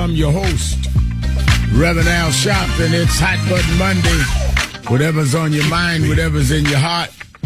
I'm your host, Reverend Al Sharpton. It's Hot Button Monday. Whatever's on your mind, whatever's in your heart.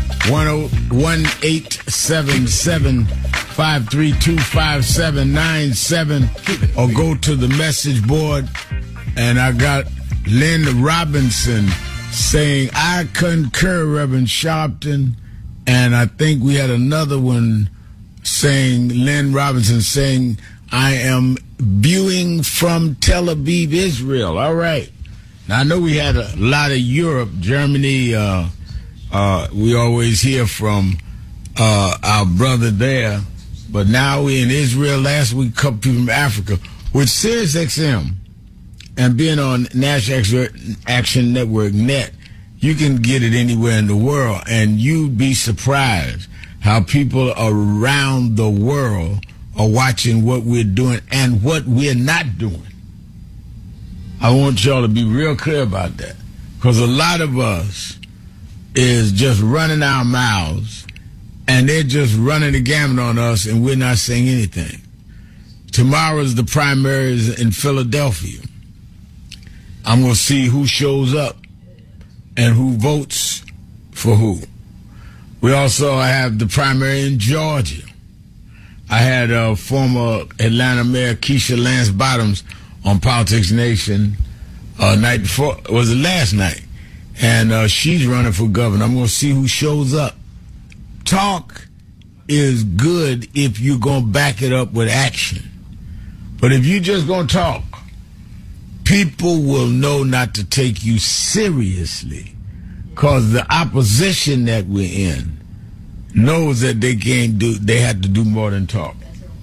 1-877-532-5797, or go to the message board. And I got Lynn Robinson saying, I concur, Reverend Sharpton. And I think we had another one saying, Lynn Robinson saying, I am viewing from Tel Aviv, Israel. All right. Now, I know we had a lot of Europe, Germany. We always hear from our brother there. But now we're in Israel. Last week, a couple people from Africa. With SiriusXM and being on National Action Network Net, you can get it anywhere in the world. And you'd be surprised how people around the world are watching what we're doing and what we're not doing. I want y'all to be real clear about that. Because a lot of us is just running our mouths, and they're just running the gamut on us, and we're not saying anything. Tomorrow's the primaries in Philadelphia. I'm going to see who shows up and who votes for who. We also have the primary in Georgia. I had former Atlanta Mayor Keisha Lance Bottoms on Politics Nation night before. Was it last night? And she's running for governor. I'm going to see who shows up. Talk is good if you're going to back it up with action. But if you're just going to talk, people will know not to take you seriously, because the opposition that we're in knows that they have to do more than talk.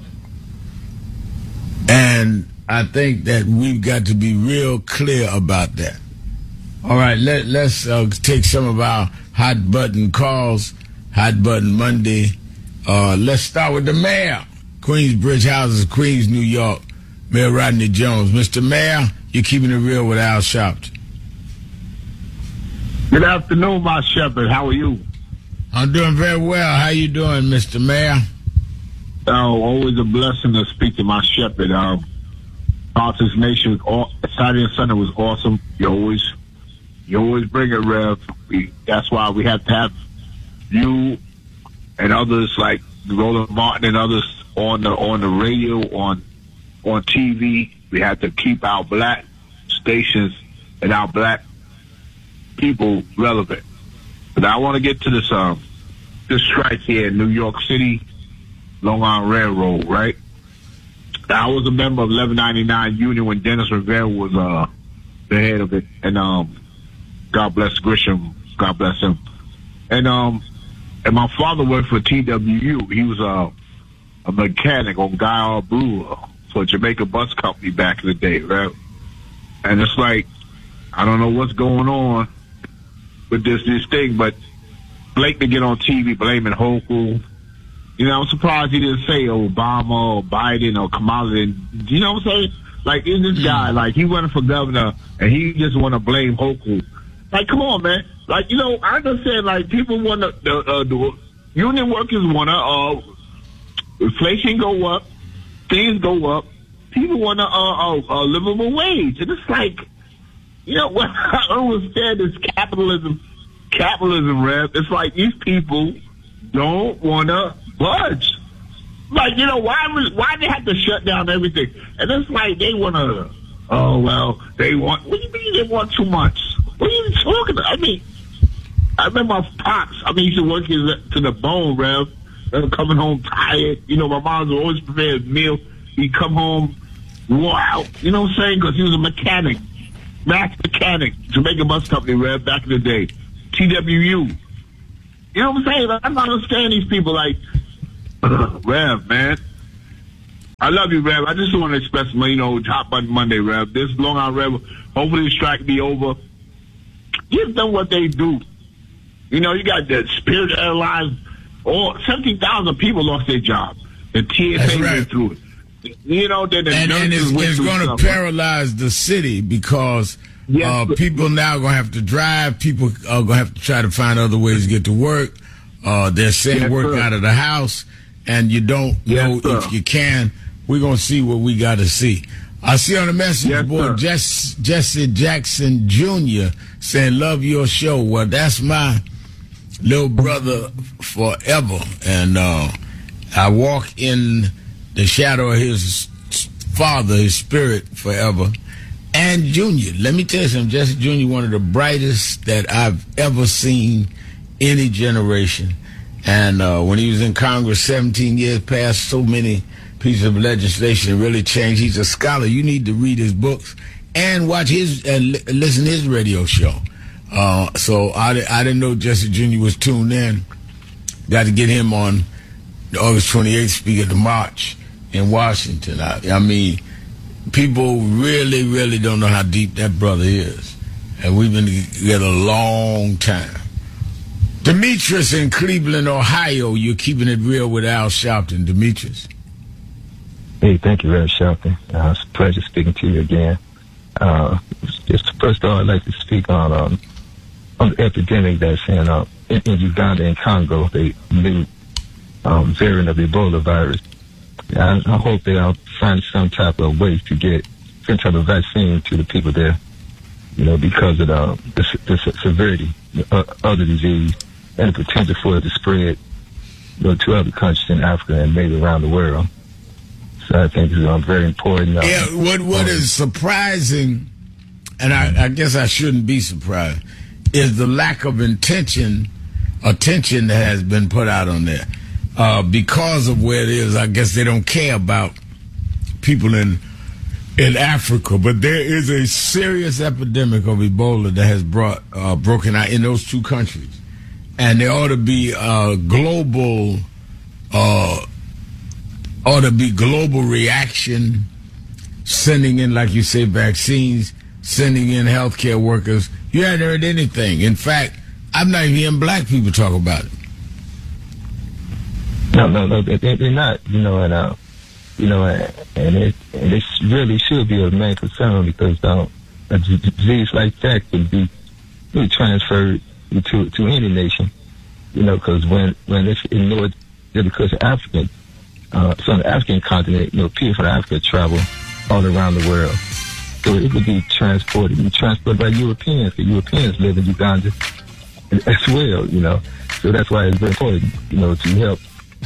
And I think that we've got to be real clear about that. All right, let's take some of our hot button calls, Hot Button Monday. Let's start with the mayor, Queensbridge Houses, Queens, New York, Mayor Rodney Jones. Mr. Mayor, you're keeping it real with Al Sharpton. Good afternoon, my shepherd. How are you? I'm doing very well. How you doing, Mr. Mayor? Oh, always a blessing to speak to my shepherd. Politics Nation, Saturday and Sunday was awesome. You always bring it, Rev. That's why we have to have you and others like Roland Martin and others on the radio, on TV. We have to keep our black stations and our black people relevant. But I want to get to this strike here in New York City, Long Island Railroad, right? I was a member of 1199 Union when Dennis Rivera was the head of it, and God bless Grisham, God bless him. And my father worked for TWU. He was a mechanic on Guy R. Brewer for Jamaica Bus Company back in the day, right? And it's like, I don't know what's going on with this thing, but Blake to get on TV blaming Hochul. You know, I'm surprised he didn't say Obama or Biden or Kamala. You know what I'm saying? Like, in this guy, like, he running for governor and he just want to blame Hochul. Like, come on, man. Like, you know, I understand, like, people want to, the union workers want to, inflation go up, things go up, people want a livable wage. And it's like, you know, what I don't understand is capitalism, Rev. It's like these people don't want to budge. Like, you know, why they have to shut down everything? And it's like they want to, what do you mean they want too much? What are you talking about? I mean, I remember my pops, he used to work to the bone, Rev. Coming home tired. You know, my mom would always prepare a meal. He'd come home wore out. You know what I'm saying? Because he was a mechanic. Max mechanic. Jamaica Bus Company, Rev, back in the day. TWU. You know what I'm saying? I don't understand these people like, Rev, man. I love you, Rev. I just want to express my, Hot Button Monday, Rev. This Long Island Rev, hopefully the strike be over. Give them what they do. You know, you got the Spirit Airlines. 17,000 people lost their job. The TSA went through it. You know, and it's going to paralyze the city because people now are going to have to drive. People are going to have to try to find other ways to get to work. They're saying work out of the house, and you don't know if you can. We're going to see what we got to see. I see on the message board Jesse Jackson Jr. saying, love your show. Well, that's my little brother forever. And I walk in the shadow of his father, his spirit forever. And Junior, let me tell you something, Jesse Jr., one of the brightest that I've ever seen any generation. And when he was in Congress, 17 years, passed so many pieces of legislation that really changed. He's a scholar. You need to read his books and watch his and listen to his radio show. So I didn't know Jesse Jr. was tuned in. Got to get him on the August 28th speak at the march in Washington. I mean, people really, really don't know how deep that brother is. And we've been together a long time. Demetrius in Cleveland, Ohio, you're keeping it real with Al Sharpton. Demetrius. Hey, thank you, Rev Sharpton. It's a pleasure speaking to you again. Just first of all, I'd like to speak on the epidemic that's in Uganda and Congo, the new variant of the Ebola virus. I hope they'll find some type of way to get some type of vaccine to the people there, because of the severity of the disease and the potential for it to spread to other countries in Africa and maybe around the world. So I think it's very important. What is surprising, and I guess I shouldn't be surprised, is the lack of attention that has been put out on there. Because of where it is, I guess they don't care about people in Africa. But there is a serious epidemic of Ebola that has broken out in those two countries. And there ought to be global reaction, sending in, like you say, vaccines, sending in healthcare workers. You haven't heard anything. In fact, I've not even heard black people talk about it. No, they're not, and it really should be a main concern because a disease like that can be really transferred to any nation, because when it's ignored, just because of African, so on the African continent, people from Africa travel all around the world. So it could be transported by Europeans, because Europeans live in Uganda as well, So that's why it's very important, to help,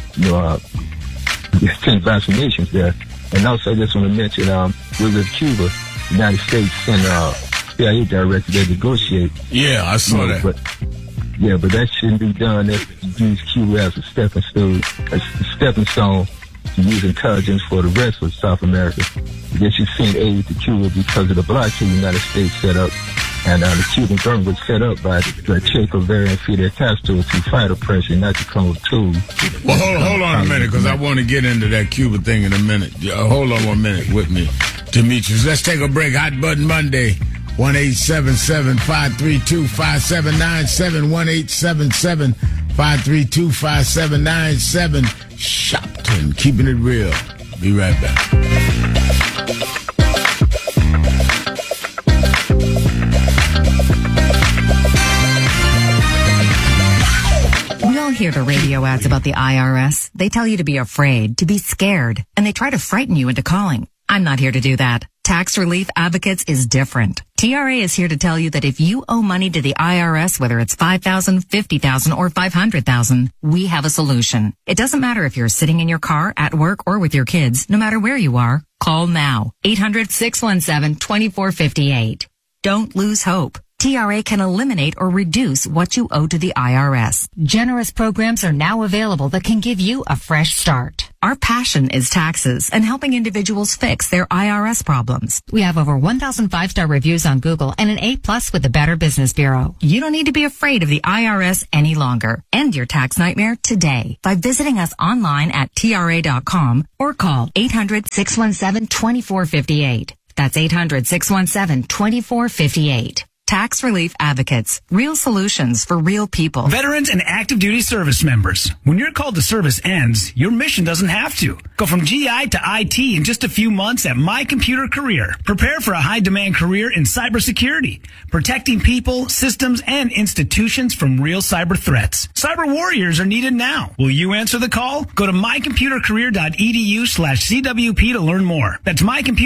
send vaccinations there. And also, I just want to mention, with Cuba, the United States sent CIA director to negotiate. Yeah, I saw that. But that shouldn't be done. Let's use Cuba as a stepping stone to use intelligence for the rest of South America. They should send aid to Cuba because of the blockade the United States set up. And the Cuban government was set up by the Che Guevara and Fidel Castro to fight oppression, not to come with tools. Well, hold on a minute, because I want to get into that Cuba thing in a minute. Hold on 1 minute with me, Demetrius. Let's take a break. Hot Button Monday, 1-877-532-5797, 1-877-532-5797. Sharpton, keeping it real. Be right back. We all hear the radio ads about the IRS. They tell you to be afraid, to be scared, and they try to frighten you into calling. I'm not here to do that. Tax Relief Advocates is different. TRA is here to tell you that if you owe money to the IRS, whether it's $5,000, $50,000, or $500,000, we have a solution. It doesn't matter if you're sitting in your car, at work, or with your kids. No matter where you are, call now. 800-617-2458. Don't lose hope. TRA can eliminate or reduce what you owe to the IRS. Generous programs are now available that can give you a fresh start. Our passion is taxes and helping individuals fix their IRS problems. We have over 1,000 5-star reviews on Google and an A+ with the Better Business Bureau. You don't need to be afraid of the IRS any longer. End your tax nightmare today by visiting us online at TRA.com or call 800-617-2458. That's 800-617-2458. Tax Relief Advocates. Real solutions for real people. Veterans and active duty service members. When your call to service ends, your mission doesn't have to. Go from GI to IT in just a few months at My Computer Career. Prepare for a high-demand career in cybersecurity, protecting people, systems, and institutions from real cyber threats. Cyber warriors are needed now. Will you answer the call? Go to mycomputercareer.edu/CWP to learn more. That's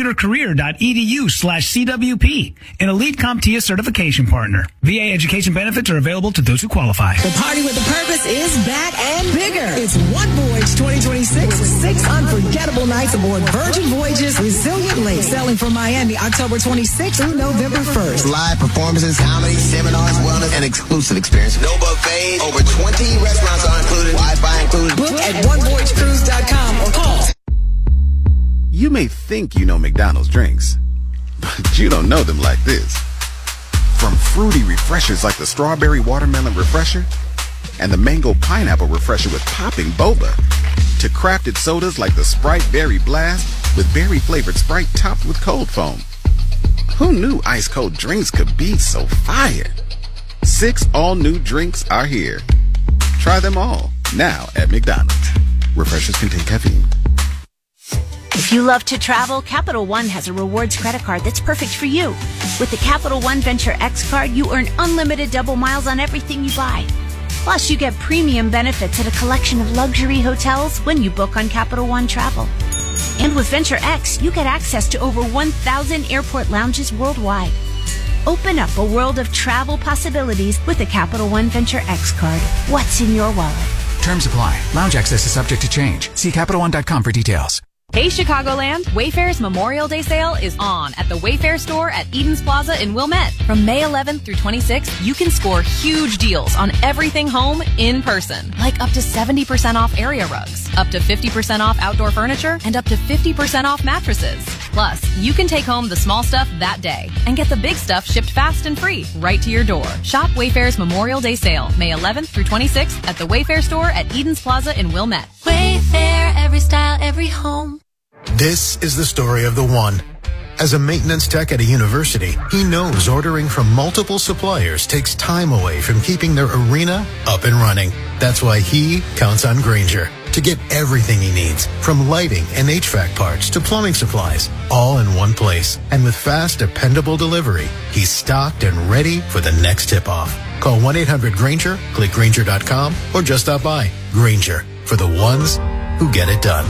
mycomputercareer.edu/CWP, an elite CompTIA certification partner. VA education benefits are available to those who qualify. The Party with a Purpose is back and bigger. It's One Voyage 2026 with 6 unforgettable nights aboard Virgin Voyages Resilient Lake, sailing from Miami October 26th through November 1st. Live performances, comedy, seminars, wellness, and exclusive experiences. No buffets. Over 20 restaurants are included. Wi-Fi included. Book at onevoyagecruise.com or call. You may think you know McDonald's drinks, but you don't know them like this. From fruity refreshers like the strawberry watermelon refresher and the mango pineapple refresher with popping boba, to crafted sodas like the Sprite Berry Blast with berry flavored Sprite topped with cold foam. Who knew ice cold drinks could be so fire? 6 all new drinks are here. Try them all now at McDonald's. Refreshers contain caffeine. If you love to travel, Capital One has a rewards credit card that's perfect for you. With the Capital One Venture X card, you earn unlimited double miles on everything you buy. Plus, you get premium benefits at a collection of luxury hotels when you book on Capital One Travel. And with Venture X, you get access to over 1,000 airport lounges worldwide. Open up a world of travel possibilities with the Capital One Venture X card. What's in your wallet? Terms apply. Lounge access is subject to change. See CapitalOne.com for details. Hey Chicagoland, Wayfair's Memorial Day sale is on at the Wayfair store at Eden's Plaza in Wilmette. From May 11th through 26th, you can score huge deals on everything home in person, like up to 70% off area rugs, up to 50% off outdoor furniture, and up to 50% off mattresses. Plus, you can take home the small stuff that day and get the big stuff shipped fast and free right to your door. Shop Wayfair's Memorial Day sale, May 11th through 26th at the Wayfair store at Eden's Plaza in Wilmette. Wayfair, every style, every home. This is the story of the one. As a maintenance tech at a university, he knows ordering from multiple suppliers takes time away from keeping their arena up and running. That's why he counts on Grainger to get everything he needs, from lighting and HVAC parts to plumbing supplies, all in one place. And with fast, dependable delivery, he's stocked and ready for the next tip-off. Call 1-800-GRAINGER, click Grainger.com, or just stop by. Grainger, for the ones who get it done.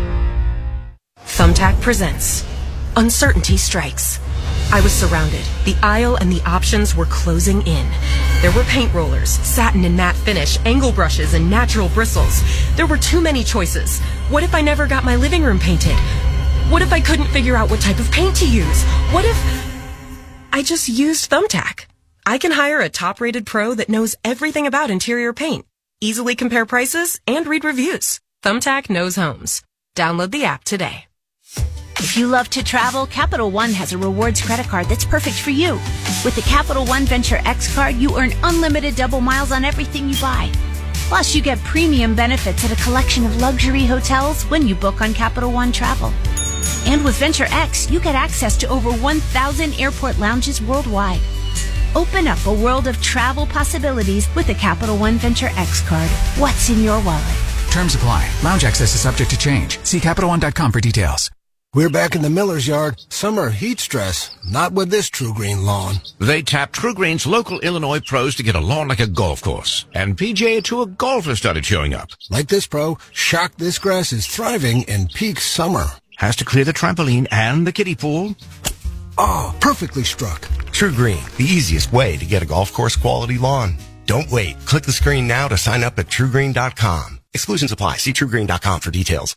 Thumbtack presents Uncertainty Strikes. I was surrounded. The aisle and the options were closing in. There were paint rollers, satin and matte finish, angle brushes, and natural bristles. There were too many choices. What if I never got my living room painted? What if I couldn't figure out what type of paint to use? What if I just used Thumbtack? I can hire a top-rated pro that knows everything about interior paint, easily compare prices, and read reviews. Thumbtack knows homes. Download the app today. If you love to travel, Capital One has a rewards credit card that's perfect for you. With the Capital One Venture X card, you earn unlimited double miles on everything you buy. Plus, you get premium benefits at a collection of luxury hotels when you book on Capital One Travel. And with Venture X, you get access to over 1,000 airport lounges worldwide. Open up a world of travel possibilities with the Capital One Venture X card. What's in your wallet? Terms apply. Lounge access is subject to change. See CapitalOne.com for details. We're back in the Miller's yard. Summer heat stress. Not with this True Green lawn. They tapped True Green's local Illinois pros to get a lawn like a golf course. And PGA Tour golfers started showing up. Like this pro, shocked this grass is thriving in peak summer. Has to clear the trampoline and the kiddie pool. Oh, perfectly struck. True Green, the easiest way to get a golf course quality lawn. Don't wait. Click the screen now to sign up at TrueGreen.com. Exclusions apply. See TrueGreen.com for details.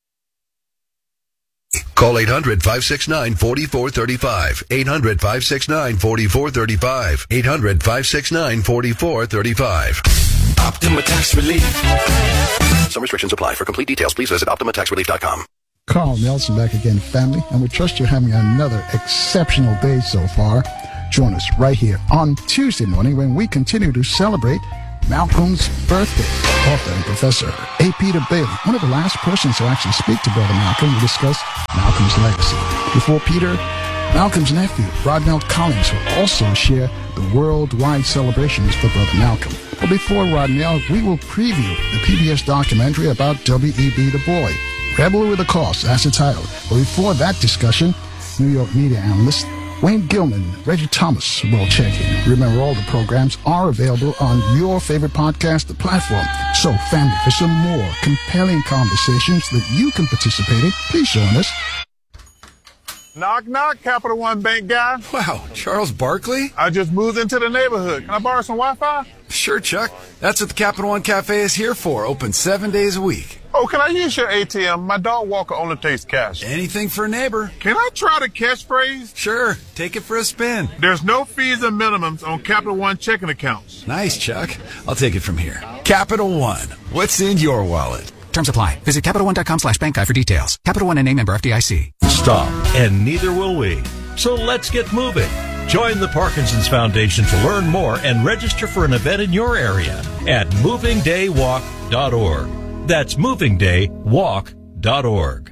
Call 800-569-4435. 800-569-4435. 800-569-4435. Optima Tax Relief. Some restrictions apply. For complete details, please visit OptimaTaxRelief.com. Carl Nelson back again, family, and we trust you're having another exceptional day so far. Join us right here on Tuesday morning when we continue to celebrate Malcolm's birthday. Author and professor A. Peter Bailey, one of the last persons to actually speak to Brother Malcolm, will discuss Malcolm's legacy. Before Peter Malcolm's nephew, Rodnell Collins, will also share the worldwide celebrations for Brother Malcolm. But before Rodnell, we will preview the PBS documentary about W.E.B. Du Bois, Rebel with a Cause, that's the title. But before that discussion, New York media analyst Wayne Gilman, Reggie Thomas will check in. Remember, all the programs are available on your favorite podcast platform. So, family, for some more compelling conversations that you can participate in, please join us. Knock, knock, Capital One Bank guy. Wow, Charles Barkley? I just moved into the neighborhood. Can I borrow some Wi-Fi? Sure, Chuck. That's what the Capital One Cafe is here for. Open 7 days a week. Oh, can I use your ATM? My dog walker only takes cash. Anything for a neighbor. Can I try the catchphrase? Sure. Take it for a spin. There's no fees or minimums on Capital One checking accounts. Nice, Chuck. I'll take it from here. Capital One. What's in your wallet? Terms apply. Visit CapitalOne.com/bankguide for details. Capital One and name member FDIC. Stop, and neither will we. So let's get moving. Join the Parkinson's Foundation to learn more and register for an event in your area at movingdaywalk.org. That's movingdaywalk.org.